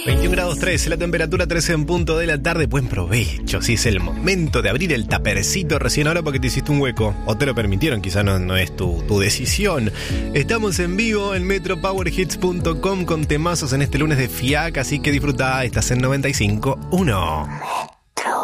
21 grados 3, la temperatura 13 en punto de la tarde. Buen provecho, si es el momento de abrir el tapercito recién ahora porque te hiciste un hueco. O te lo permitieron, quizá no es tu decisión. Estamos en vivo en metropowerhits.com con temazos en este lunes de FIAC, así que disfruta, estás en 95.1.